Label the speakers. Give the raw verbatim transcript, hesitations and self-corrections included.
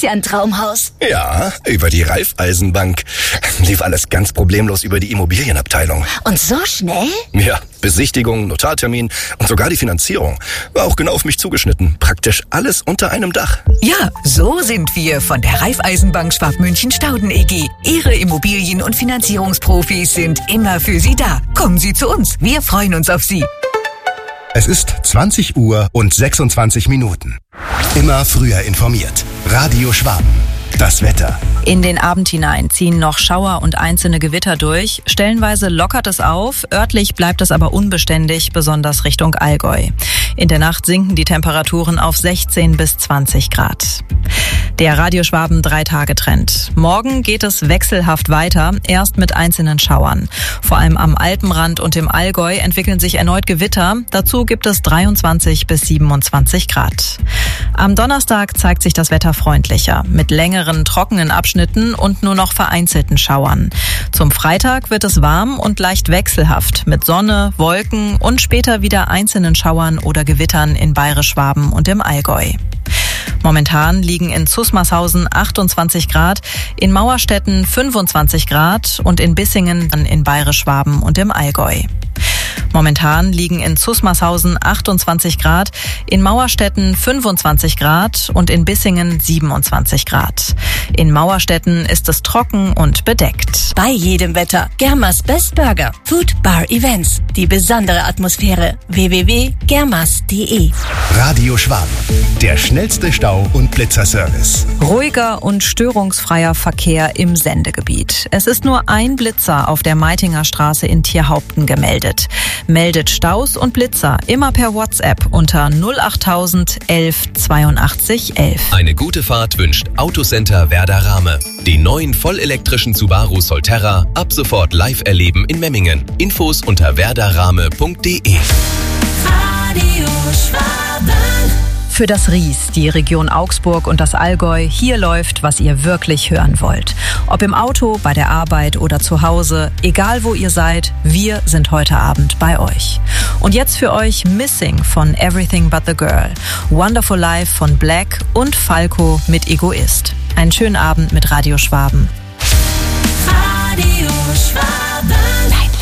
Speaker 1: ja ein Traumhaus.
Speaker 2: Ja, über die Raiffeisenbank. Lief alles ganz problemlos über die Immobilienabteilung.
Speaker 1: Und so schnell?
Speaker 2: Ja, Besichtigung, Notartermin und sogar die Finanzierung. War auch genau auf mich zugeschnitten. Praktisch alles unter einem Dach.
Speaker 3: Ja, so sind wir von der Raiffeisenbank Schwabmünchen-Stauden E G. Ihre Immobilien- und Finanzierungsprofis sind immer für Sie da. Kommen Sie zu uns. Wir freuen uns auf Sie.
Speaker 4: Es ist zwanzig Uhr und sechsundzwanzig Minuten. Immer früher informiert. Radio Schwaben. Das Wetter.
Speaker 5: In den Abend hinein ziehen noch Schauer und einzelne Gewitter durch. Stellenweise lockert es auf, örtlich bleibt es aber unbeständig, besonders Richtung Allgäu. In der Nacht sinken die Temperaturen auf sechzehn bis zwanzig Grad. Der Radio Schwaben Drei-Tage-Trend. Morgen geht es wechselhaft weiter, erst mit einzelnen Schauern. Vor allem am Alpenrand und im Allgäu entwickeln sich erneut Gewitter. Dazu gibt es dreiundzwanzig bis siebenundzwanzig Grad. Am Donnerstag zeigt sich das Wetter freundlicher, mit längeren, trockenen Abschnitten und nur noch vereinzelten Schauern. Zum Freitag wird es warm und leicht wechselhaft, mit Sonne, Wolken und später wieder einzelnen Schauern oder Gewittern in Bayerisch-Schwaben und im Allgäu. Momentan liegen in Zusmarshausen achtundzwanzig Grad, in Mauerstetten fünfundzwanzig Grad und in Bissingen in Bayerisch-Schwaben und im Allgäu. Momentan liegen in Zusmarshausen achtundzwanzig Grad, in Mauerstetten fünfundzwanzig Grad und in Bissingen siebenundzwanzig Grad. In Mauerstetten ist es trocken und bedeckt.
Speaker 1: Bei jedem Wetter. Germas Best Burger. Food Bar Events. Die besondere Atmosphäre. w w w punkt germas punkt d e.
Speaker 4: Radio Schwaben. Der schnellste Stau- und Blitzerservice.
Speaker 5: Ruhiger und störungsfreier Verkehr im Sendegebiet. Es ist nur ein Blitzer auf der Meitinger Straße in Tierhaupten gemeldet. Meldet Staus und Blitzer immer per WhatsApp unter null achttausend elf zweiundachtzig elf.
Speaker 6: Eine gute Fahrt wünscht Autocenter Werder Rahme. Den neuen vollelektrischen Subaru Solterra ab sofort live erleben in Memmingen. Infos unter werderrahme punkt d e.
Speaker 1: Radio Schwaben.
Speaker 5: Für das Ries, die Region Augsburg und das Allgäu, hier läuft, was ihr wirklich hören wollt. Ob im Auto, bei der Arbeit oder zu Hause, egal wo ihr seid, wir sind heute Abend bei euch. Und jetzt für euch Missing von Everything But The Girl, Wonderful Life von Black und Falco mit Egoist. Einen schönen Abend mit Radio Schwaben.
Speaker 1: Radio Schwaben.